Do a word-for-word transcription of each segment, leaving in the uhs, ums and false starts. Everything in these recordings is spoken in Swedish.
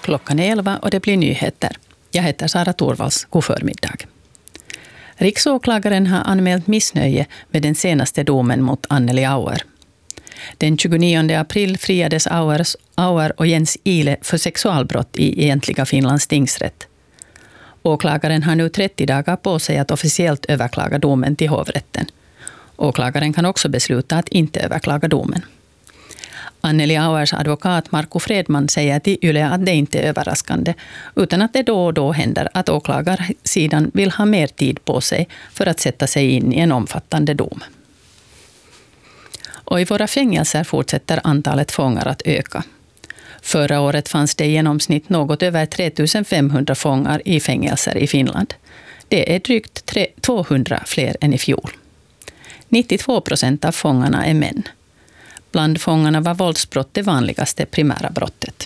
Klockan är elva och det blir nyheter. Jag heter Sara Torvalds. God förmiddag. Riksåklagaren har anmält missnöje med den senaste domen mot Anneli Auer. Den tjugonionde april friades Auers, Auer och Jens Ile för sexualbrott i egentliga Finlands tingsrätt. Åklagaren har nu trettio dagar på sig att officiellt överklaga domen till hovrätten. Åklagaren kan också besluta att inte överklaga domen. Anneli Auers advokat Marco Fredman säger till Yle att det inte är överraskande, utan att det då och då händer att åklagarsidan vill ha mer tid på sig för att sätta sig in i en omfattande dom. Och i våra fängelser fortsätter antalet fångar att öka. Förra året fanns det i genomsnitt något över tre tusen femhundra fångar i fängelser i Finland. Det är drygt tvåhundra fler än i fjol. nittiotvå procent av fångarna är män. Bland fångarna var våldsbrott det vanligaste primära brottet.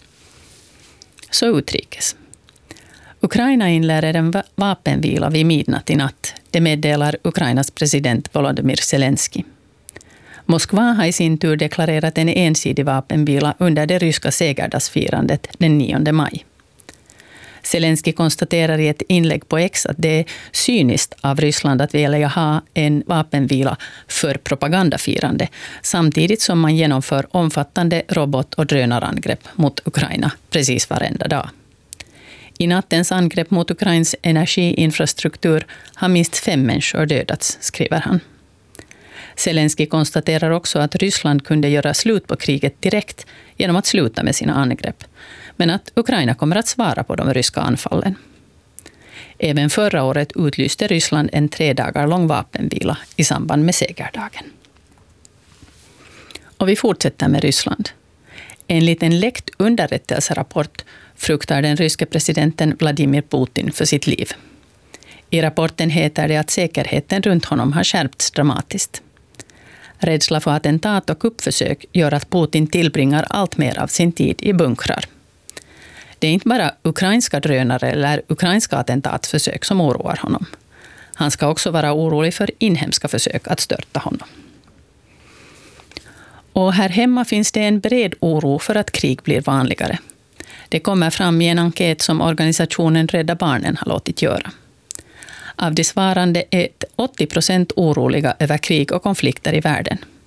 Så utrikes. Ukraina inleder en vapenvila vid midnatt i natt. Det meddelar Ukrainas president Volodymyr Zelensky. Moskva har i sin tur deklarerat en ensidig vapenvila under det ryska segerdagsfirandet den nionde maj. Zelensky konstaterar i ett inlägg på X att det är cyniskt av Ryssland att vilja ha en vapenvila för propagandafirande, samtidigt som man genomför omfattande robot- och drönarangrepp mot Ukraina precis varenda dag. I nattens angrepp mot Ukrains energiinfrastruktur har minst fem människor dödats, skriver han. Zelensky konstaterar också att Ryssland kunde göra slut på kriget direkt genom att sluta med sina angrepp, men att Ukraina kommer att svara på de ryska anfallen. Även förra året utlyste Ryssland en tre dagar lång vapenvila i samband med segerdagen. Och vi fortsätter med Ryssland. Enligt en läckt underrättelserapport fruktar den ryske presidenten Vladimir Putin för sitt liv. I rapporten heter det att säkerheten runt honom har skärpts dramatiskt. Rädsla för attentat och kuppförsök gör att Putin tillbringar allt mer av sin tid i bunkrar. Det är inte bara ukrainska drönare eller ukrainska attentatförsök som oroar honom. Han ska också vara orolig för inhemska försök att störta honom. Och här hemma finns det en bred oro för att krig blir vanligare. Det kommer fram i en enkät som organisationen Rädda Barnen har låtit göra. Av de svarande är åttio procent oroliga över krig och konflikter i världen.